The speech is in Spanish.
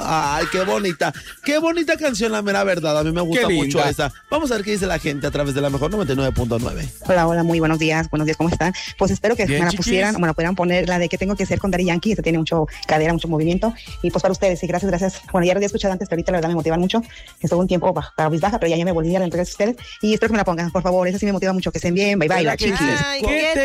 Ay, qué bonita canción, la mera verdad. A mí me gusta mucho esa. Vamos a ver qué dice la gente a través de la mejor 99.9. Hola, muy buenos días, ¿cómo están? Pues espero que Bien, me la chiquis. pusieran, o me la pudieran poner, la de que tengo que hacer con Daddy Yankee, esta tiene mucho cadera, mucho movimiento, y pues para ustedes, y gracias. Bueno, ya lo había escuchado antes, pero ahorita la verdad me motivan mucho, estuve un tiempo baja, pero ya me volví a la entrega de ustedes, y espero que me la pongan, por favor, esa sí me motiva mucho, que estén bien, bye, la chiquis. Ay, ¿qué